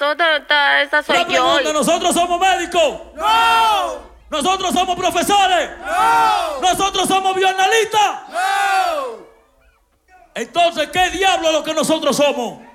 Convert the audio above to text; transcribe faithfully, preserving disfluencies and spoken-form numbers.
eso, esta, esta soy Una pregunta, yo. ¿nosotros somos médicos? ¡No! ¿Nosotros somos profesores? ¡No! ¿Nosotros somos bioanalistas? ¡No! Entonces, ¿qué diablo es lo que nosotros somos?